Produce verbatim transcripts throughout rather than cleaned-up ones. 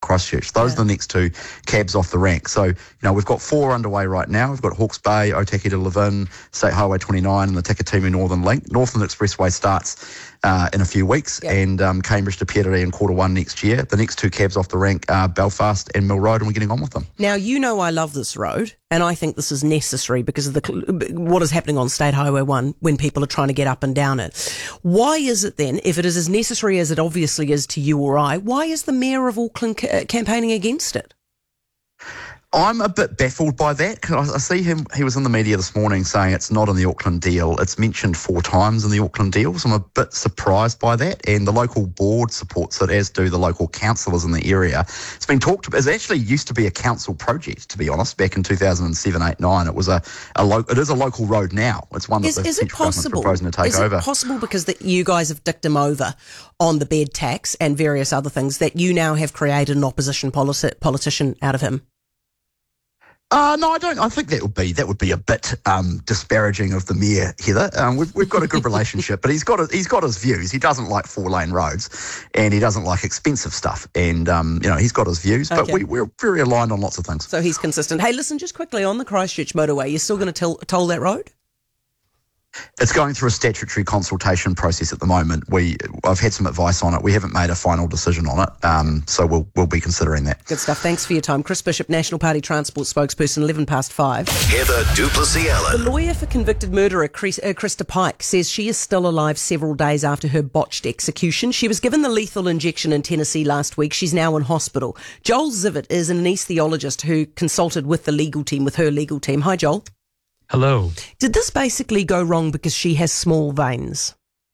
Christchurch. Those Yeah. are the next two cabs off the rank. So, you know, we've got four underway right now. We've got Hawke's Bay, Otaki to Levin, State Highway twenty-nine, and the Takitimu Northern Link. Northern Expressway starts uh, in a few weeks, Yeah. and um, Cambridge to Perere in quarter one next year. The next two cabs off the rank are Belfast and Mill Road, and we're getting on with them. Now, you know I love this road, and I think this is necessary because of the what is happening on State Highway one when people are trying to get up and down it. Why is it then, if it is as necessary as it obviously is to you or I, why is the Mayor of Auckland ca- campaigning against it? I'm a bit baffled by that, because I see him, he was in the media this morning saying it's not in the Auckland deal. It's mentioned four times in the Auckland deal, so I'm a bit surprised by that. And the local board supports it, as do the local councillors in the area. It's been talked about, it actually used to be a council project, to be honest, back in two thousand seven, eight, nine. It was a, a lo- it is a local road now. It's one that Is, the is it central government's possible? proposing to take is over. it possible because that you guys have dicked him over on the bed tax and various other things that you now have created an opposition politi- politician out of him? Uh, no, I don't. I think that would be that would be a bit um, disparaging of the mayor, Heather. Um, we've we've got a good relationship, but he's got a, he's got his views. He doesn't like four lane roads, and he doesn't like expensive stuff. And um, you know, he's got his views, but Okay. we, we're very aligned on lots of things. So he's consistent. Hey, listen, just quickly on the Christchurch motorway, you're still going to tell, toll that road? It's going through a statutory consultation process at the moment. We I've had some advice on it. We haven't made a final decision on it, um, so we'll we'll be considering that. Good stuff. Thanks for your time. Chris Bishop, National Party Transport spokesperson, eleven past five. Heather Duplessis Allen. The lawyer for convicted murderer Chris, uh, Krista Pike says she is still alive several days after her botched execution. She was given the lethal injection in Tennessee last week. She's now in hospital. Joel Zivit is an anaesthesiologist who consulted with the legal team, with her legal team. Hi, Joel. Hello. Did this basically go wrong because she has small veins?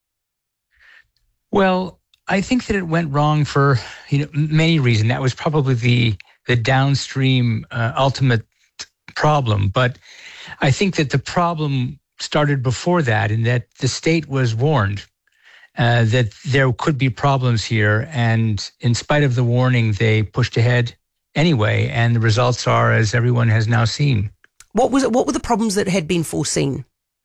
Well, I think that it went wrong for you know many reasons. That was probably the the downstream uh, ultimate problem. But I think that the problem started before that, in that the state was warned uh, that there could be problems here, and in spite of the warning, they pushed ahead anyway. And the results are, as everyone has now seen. What was it? What were the problems that had been foreseen?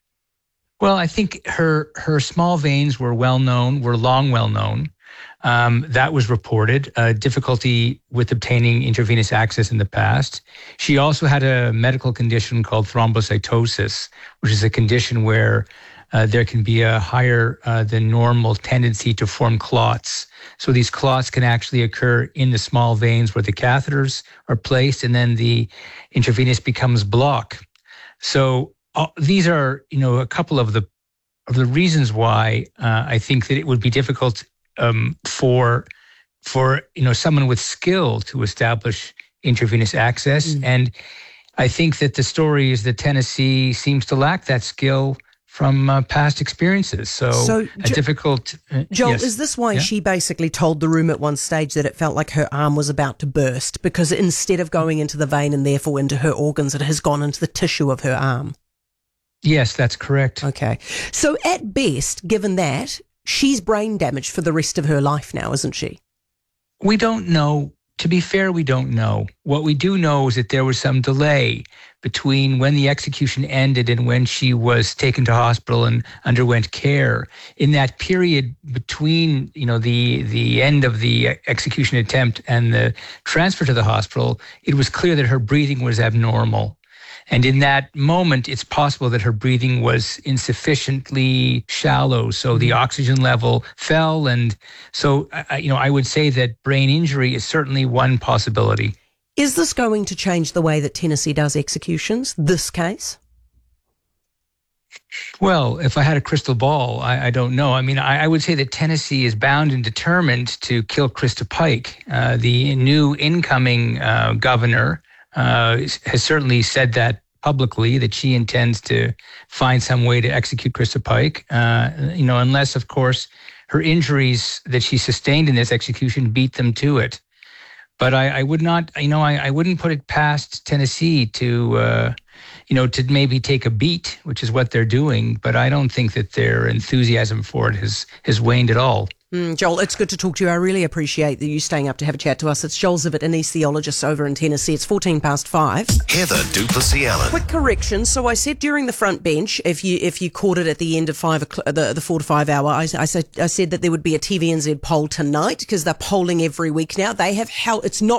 Well, I think her her small veins were well known, were long well known. Um, that was reported. Uh, difficulty with obtaining intravenous access in the past. She also had a medical condition called thrombocytosis, which is a condition where uh, there can be a higher uh, than normal tendency to form clots. So these clots can actually occur in the small veins where the catheters are placed, and then the intravenous becomes blocked. So uh, these are, you know, a couple of the of the reasons why uh, I think that it would be difficult um, for for you know someone with skill to establish intravenous access. Mm. And I think that the story is that Tennessee seems to lack that skill from uh, past experiences. So, so a jo- difficult... Uh, Joel, yes. is this why yeah? she basically told the room at one stage that it felt like her arm was about to burst? Because instead of going into the vein and therefore into her organs, it has gone into the tissue of her arm. Yes, that's correct. Okay. So at best, given that, she's brain damaged for the rest of her life now, isn't she? We don't know. To be fair, we don't know. What we do know is that there was some delay between when the execution ended and when she was taken to hospital and underwent care. In that period between, you know, the the end of the execution attempt and the transfer to the hospital, it was clear that her breathing was abnormal. And in that moment, it's possible that her breathing was insufficiently shallow, so the oxygen level fell. And so, you know, I would say that brain injury is certainly one possibility. Is this going to change the way that Tennessee does executions, this case? Well, if I had a crystal ball, I, I don't know. I mean, I, I would say that Tennessee is bound and determined to kill Krista Pike. Uh, the new incoming uh, governor uh, has certainly said that publicly, that she intends to find some way to execute Krista Pike, uh, you know, unless, of course, her injuries that she sustained in this execution beat them to it. But I, I would not, you know, I, I wouldn't put it past Tennessee to, uh, you know, to maybe take a beat, which is what they're doing. But I don't think that their enthusiasm for it has, has waned at all. Mm, Joel, it's good to talk to you. I really appreciate that you staying up to have a chat to us. It's Joel Zivit, anaesthesiologist over in Tennessee. It's fourteen past five. Heather Duplessis Allen. Quick correction. So I said during the front bench, if you if you caught it at the end of five o'clock, the the four to five hour, I, I said I said that there would be a T V N Z poll tonight because they're polling every week now. They have held. It's not